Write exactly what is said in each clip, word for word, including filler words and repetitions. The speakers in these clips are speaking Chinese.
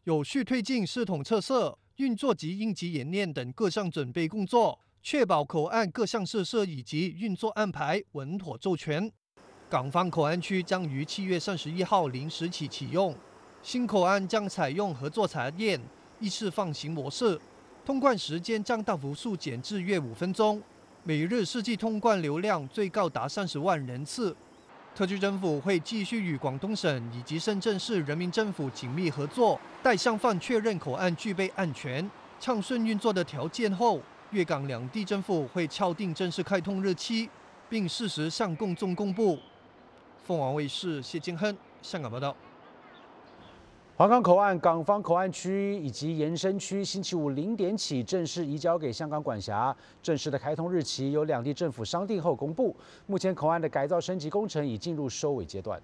有序推进系统测试、运作及应急演练等各项准备工作，确保口岸各项设施以及运作安排稳妥周全。港方口岸区将于七月三十一号零时起启用，新口岸将采用合作查验、一次放行模式，通关时间将大幅速减至约五分钟，每日实际通关流量最高达三十万人次。特区政府会继续与广东省以及深圳市人民政府紧密合作，待双方确认口岸具备安全、畅顺运作的条件后，粤港两地政府会敲定正式开通日期，并适时向公众公布。凤凰卫视谢金亨香港报道。 皇岗口岸港方口岸区以及延伸区，星期五零点起正式移交给香港管辖。正式的开通日期由两地政府商定后公布。目前口岸的改造升级工程已进入收尾阶段。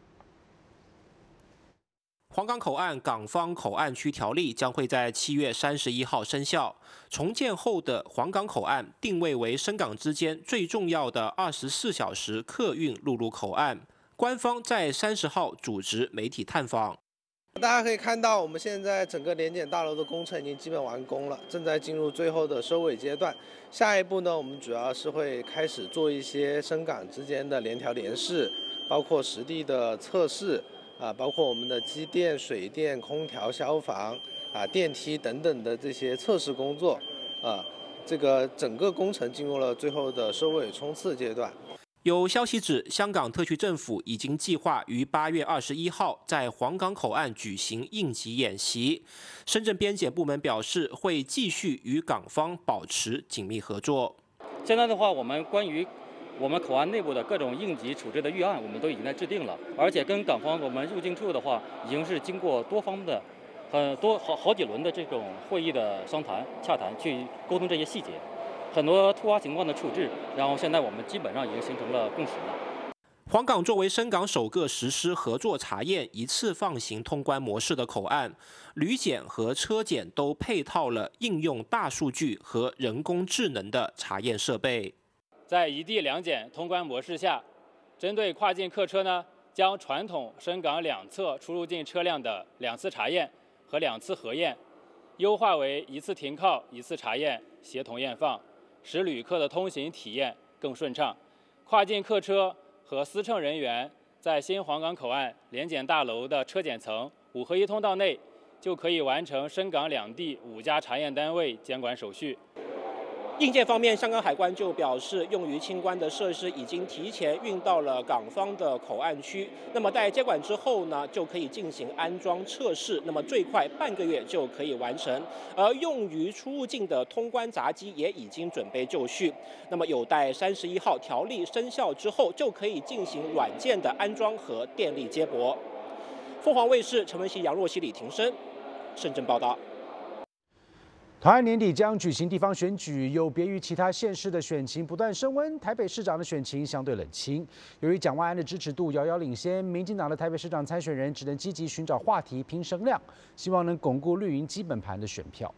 皇岗口岸港方口岸区条例将会在七月三十一号生效。重建后的皇岗口岸定位为深港之间最重要的二十四小时客运陆路口岸。官方在三十号组织媒体探访。 大家可以看到，我们现在整个联检大楼的工程已经基本完工了，正在进入最后的收尾阶段。下一步呢，我们主要是会开始做一些深港之间的联调联试，包括实地的测试啊，包括我们的机电、水电、空调、消防啊、电梯等等的这些测试工作啊，这个整个工程进入了最后的收尾冲刺阶段。 有消息指，香港特区政府已经计划于八月二十一号在皇岗口岸举行应急演习。深圳边检部门表示，会继续与港方保持紧密合作。 现在的话，我们关于我们口岸内部的各种应急处置的预案，我们都已经在制定了，而且跟港方我们入境处的话，已经是经过多方的、很多好好几轮的这种会议的商谈、洽谈，去沟通这些细节。很多突发情况的处置，然后现在我们基本上已经形成了共识了。 皇岗作为深港首个实施合作查验、一次放行通关模式的口岸，旅检和车检都配套了应用大数据和人工智能的查验设备。 在一地两检通关模式下，针对跨境客车呢，将传统深港两侧出入境车辆的两次查验和两次核验，优化为一次停靠、一次查验，协同验放。使旅客的通行体验更顺畅，跨境客车和司乘人员在新皇岗口岸联检大楼的车检层五合一通道内，就可以完成深港两地五家查验单位监管手续。 硬件方面，香港海关就表示，用于清关的设施已经提前运到了港方的口岸区。那么在接管之后呢，就可以进行安装测试，那么最快半个月就可以完成。而用于出入境的通关闸机也已经准备就绪，那么有待三十一号条例生效之后，就可以进行软件的安装和电力接驳。凤凰卫视陈文熙、杨若曦、李庭生，深圳报道。 台湾年底将举行地方选举，有别于其他县市的选情不断升温，台北市长的选情相对冷清。由于蒋万安的支持度遥遥领先，民进党的台北市长参选人只能积极寻找话题拼声量，希望能巩固绿营基本盘的选票。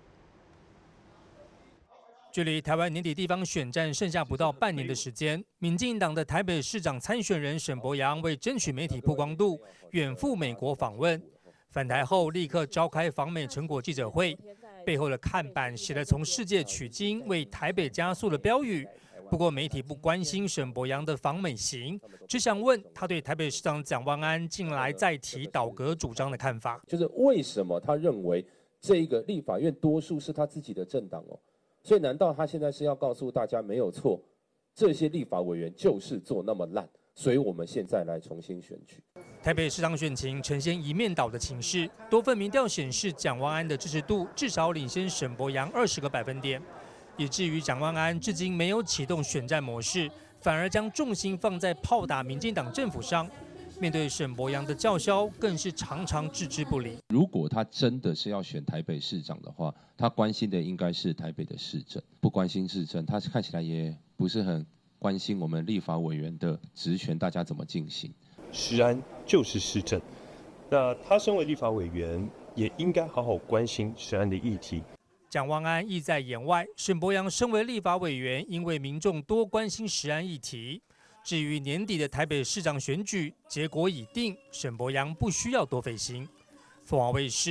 距离台湾年底地方选战剩下不到半年的时间，民进党的台北市长参选人沈伯洋为争取媒体曝光度，远赴美国访问。返台后立刻召开访美成果记者会。背后的看板写了“从世界取经，为台北加速”的标语。不过媒体不关心沈伯洋的访美行，只想问他对台北市长蒋万安近来再提倒阁主张的看法。 就是为什么他认为这个立法院多数是他自己的政党哦？所以难道他现在是要告诉大家没有错，这些立法委员就是做那么烂，所以我们现在来重新选举？ 台北市长选情呈现一面倒的情势，多份民调显示蒋万安的支持度至少领先沈伯洋二十个百分点，以至于蒋万安至今没有启动选战模式，反而将重心放在炮打民进党政府上。面对沈伯洋的叫嚣，更是常常置之不理。 如果他真的是要选台北市长的话，他关心的应该是台北的市政，不关心市政，他看起来也不是很关心我们立法委员的职权，大家怎么进行。 食安就是市政，那他身为立法委员，也应该好好关心食安的议题。 蒋万安意在言外，沈伯洋身为立法委员，因为民众多关心食安议题。至于年底的台北市长选举，结果已定，沈伯洋不需要多费心。凤凰卫视